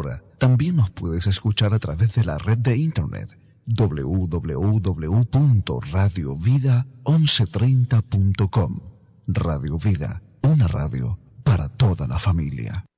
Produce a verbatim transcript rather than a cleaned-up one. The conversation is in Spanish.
Ahora, también nos puedes escuchar a través de la red de internet doble u doble u doble u punto radio vida once treinta punto com. Radio Vida, una radio para toda la familia.